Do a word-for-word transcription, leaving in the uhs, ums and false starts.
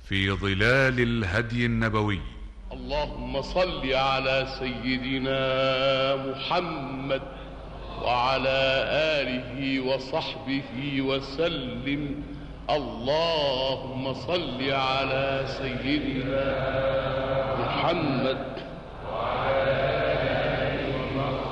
في ظلال الهدي النبوي. اللهم صل على سيدنا محمد وعلى آله وصحبه وسلم. اللهم صل على سيدنا محمد